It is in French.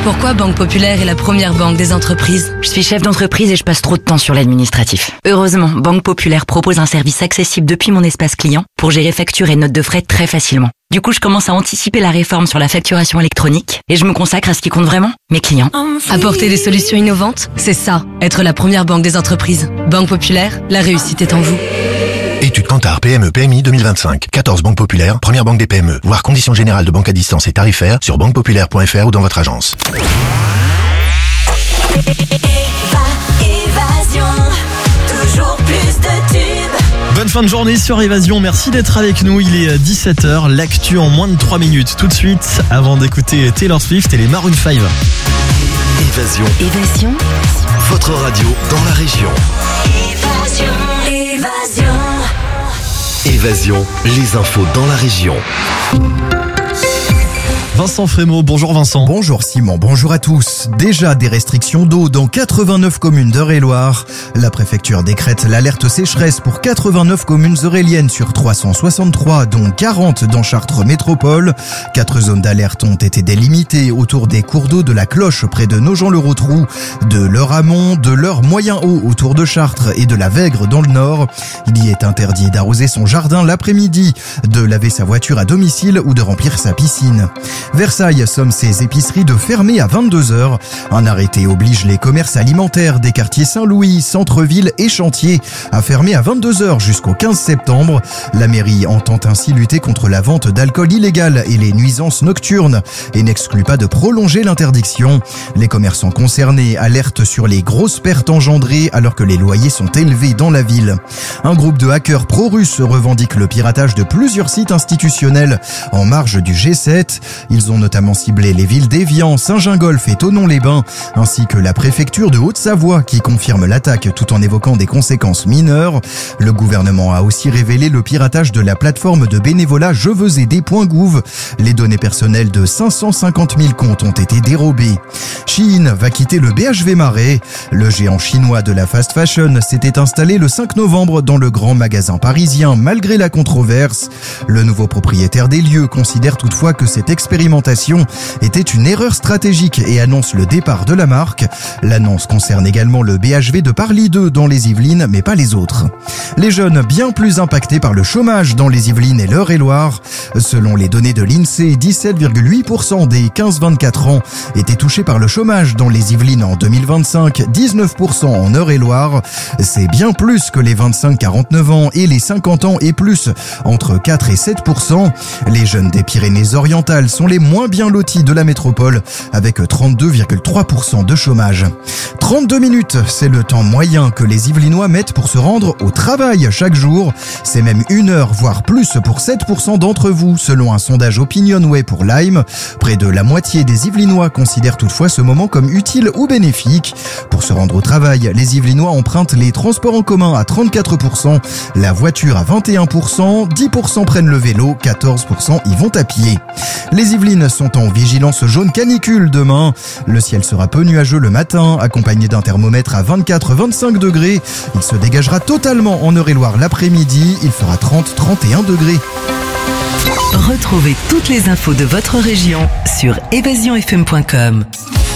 Pourquoi Banque Populaire est la première banque des entreprises? Je suis chef d'entreprise et je passe trop de temps sur l'administratif. Heureusement, Banque Populaire propose un service accessible depuis mon espace client pour gérer factures et notes de frais très facilement. Du coup, je commence à anticiper la réforme sur la facturation électronique et je me consacre à ce qui compte vraiment, mes clients. Apporter des solutions innovantes, c'est ça, être la première banque des entreprises. Banque Populaire, la réussite est en vous. Étude Kantar PME PMI 2025. 14 banques populaires, première banque des PME. Voir conditions générales de banque à distance et tarifaires sur banquepopulaire.fr ou dans votre agence. Évasion, toujours plus de tubes. Bonne fin de journée sur Évasion, merci d'être avec nous, il est 17h, l'actu en moins de 3 minutes. Tout de suite, avant d'écouter Taylor Swift et les Maroon 5. Évasion, Votre radio dans la région. Évasion, les infos dans la région. Vincent Frémaux, bonjour Vincent. Bonjour Simon, bonjour à tous. Déjà des restrictions d'eau dans 89 communes d'Eure-et-Loir. La préfecture décrète l'alerte sécheresse pour 89 communes euréliennes sur 363, dont 40 dans Chartres Métropole. 4 zones d'alerte ont été délimitées autour des cours d'eau de la Cloche près de Nogent-le-Rotrou, de l'Eure-Amont, de l'Eure-Moyen-Haut autour de Chartres et de la Vègre dans le Nord. Il y est interdit d'arroser son jardin l'après-midi, de laver sa voiture à domicile ou de remplir sa piscine. Versailles somme ses épiceries de fermer à 22h. Un arrêté oblige les commerces alimentaires des quartiers Saint-Louis, Centre-Ville et Chantier à fermer à 22h jusqu'au 15 septembre. La mairie entend ainsi lutter contre la vente d'alcool illégal et les nuisances nocturnes et n'exclut pas de prolonger l'interdiction. Les commerçants concernés alertent sur les grosses pertes engendrées alors que les loyers sont élevés dans la ville. Un groupe de hackers pro-russes revendique le piratage de plusieurs sites institutionnels en marge du G7. Ils ont notamment ciblé les villes d'Évian, Saint-Gingolph et Thonon-les-Bains, ainsi que la préfecture de Haute-Savoie qui confirme l'attaque tout en évoquant des conséquences mineures. Le gouvernement a aussi révélé le piratage de la plateforme de bénévolat jeveuxaider.gouv. Les données personnelles de 550 000 comptes ont été dérobées. Shein va quitter le BHV Marais. Le géant chinois de la fast fashion s'était installé le 5 novembre dans le grand magasin parisien malgré la controverse. Le nouveau propriétaire des lieux considère toutefois que cette expérimentation était une erreur stratégique et annonce le départ de la marque. L'annonce concerne également le BHV de Parly 2 dans les Yvelines, mais pas les autres. Les jeunes bien plus impactés par le chômage dans les Yvelines et l'Eure-et-Loir. Selon les données de l'INSEE, 17,8% des 15-24 ans étaient touchés par le chômage dans les Yvelines en 2025, 19% en Eure-et-Loir. C'est bien plus que les 25-49 ans et les 50 ans et plus, entre 4 et 7%. Les jeunes des Pyrénées-Orientales sont les moins bien lotis de la métropole, avec 32,3% de chômage. 32 minutes, c'est le temps moyen que les Yvelinois mettent pour se rendre au travail chaque jour. C'est même 1 heure, voire plus pour 7% d'entre vous, selon un sondage Opinionway pour Lime. Près de la moitié des Yvelinois considèrent toutefois ce moment comme utile ou bénéfique. Pour se rendre au travail, les Yvelinois empruntent les transports en commun à 34%, la voiture à 21%, 10% prennent le vélo, 14% y vont à pied. Les Yvelines sont en vigilance jaune canicule demain. Le ciel sera peu nuageux le matin, accompagné d'un thermomètre à 24-25 degrés. Il se dégagera totalement en Eure-et-Loir l'après-midi. Il fera 30-31 degrés. Retrouvez toutes les infos de votre région sur évasionfm.com.